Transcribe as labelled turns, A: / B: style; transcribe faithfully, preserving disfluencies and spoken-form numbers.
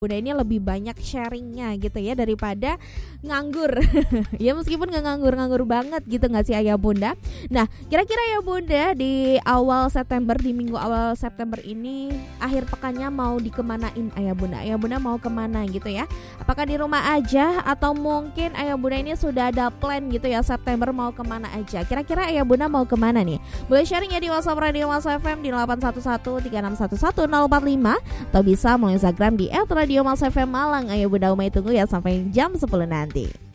A: Bunda ini lebih banyak sharingnya gitu ya daripada nganggur. Ya meskipun gak nganggur-nganggur banget gitu gak sih Ayah Bunda. Nah kira-kira ya Bunda di awal September, di minggu awal September ini akhir pekannya mau dikemanain Ayah Bunda? Ayah Bunda mau kemana gitu ya? Apakah di rumah aja atau mungkin Ayah Bunda ini sudah ada plan gitu ya September mau kemana aja? Kira-kira Ayah Bunda mau kemana nih? Boleh sharing ya di WhatsApp Radio Mas F M di delapan satu satu tiga enam satu satu nol empat lima atau bisa melalui Instagram di et radio mas f m malang. Ayah Bunda Umay tunggu ya sampai jam sepuluh nanti.